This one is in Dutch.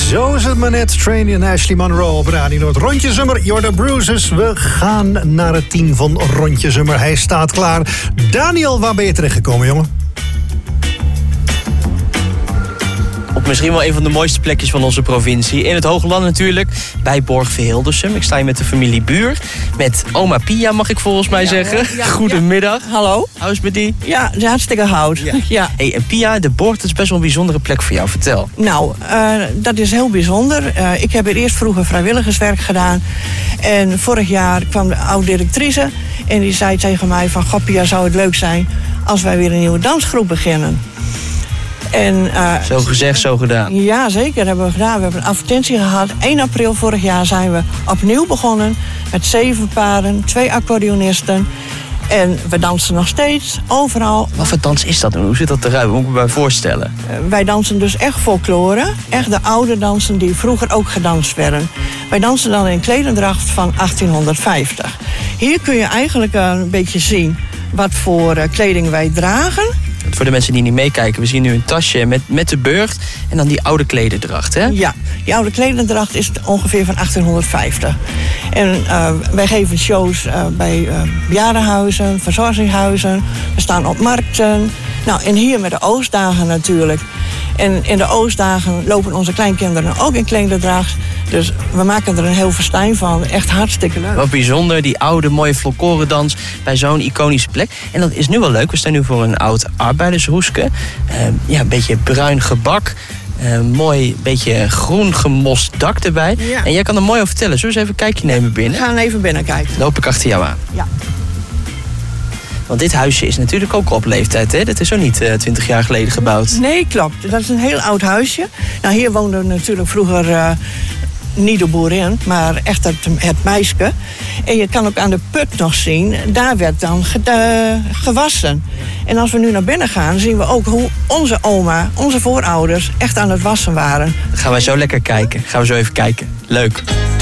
Zo is het maar net. Train en Ashley Monroe op Radio Noord. Rondje Zummer, Jordan Bruises. We gaan naar het team van Rondje Zummer. Hij staat klaar. Daniel, waar ben je terechtgekomen, jongen? Op misschien wel een van de mooiste plekjes van onze provincie. In het Hoogland natuurlijk, bij Borgve Hildersum. Ik sta hier met de familie Buur. Met oma Pia, mag ik volgens mij zeggen. Ja, Goedemiddag. Ja. Hallo. Hoe is het met die? Ja, dat is hartstikke hout. Ja. Hey, en Pia, de Borg, dat is best wel een bijzondere plek voor jou. Vertel. Nou, dat is heel bijzonder. Ik heb er eerst vroeger vrijwilligerswerk gedaan. En vorig jaar kwam de oud-directrice. En die zei tegen mij van... Goh, Pia, zou het leuk zijn als wij weer een nieuwe dansgroep beginnen. En, zo gezegd, zo gedaan. Ja, zeker hebben we gedaan. We hebben een advertentie gehad. 1 april vorig jaar zijn we opnieuw begonnen. Met 7 paren, 2 accordeonisten. En we dansen nog steeds, overal. Wat voor dans is dat? Hoe zit dat eruit? Moet ik me bij voorstellen? Wij dansen dus echt folklore. Echt de oude dansen die vroeger ook gedanst werden. Wij dansen dan in klederdracht van 1850. Hier kun je eigenlijk een beetje zien wat voor kleding wij dragen. Voor de mensen die niet meekijken, we zien nu een tasje met de burcht en dan die oude klederdracht, hè? Ja, die oude klederdracht is ongeveer van 1850. En wij geven shows bij bejaardenhuizen, verzorgingshuizen. We staan op markten. Nou, en hier met de Oostdagen natuurlijk. En in de Oostdagen lopen onze kleinkinderen ook in klederdracht. Dus we maken er een heel festijn van. Echt hartstikke leuk. Wat bijzonder, die oude mooie folklore-dans bij zo'n iconische plek. En dat is nu wel leuk. We staan nu voor een oud arbeidershoeske. Een beetje bruin gebak. Mooi, beetje groen gemost dak erbij. Ja. En jij kan er mooi over vertellen. Zullen we eens even een kijkje nemen binnen? We gaan even binnen kijken. Dan loop ik achter jou aan. Ja. Want dit huisje is natuurlijk ook op leeftijd, hè? Dat is zo niet 20 jaar geleden gebouwd. Nee, klopt. Dat is een heel oud huisje. Nou, hier woonde natuurlijk vroeger niet de boerin, maar echt het meisje. En je kan ook aan de put nog zien, daar werd dan gewassen. En als we nu naar binnen gaan, zien we ook hoe onze oma, onze voorouders echt aan het wassen waren. Dan gaan wij zo lekker kijken. Gaan we zo even kijken. Leuk.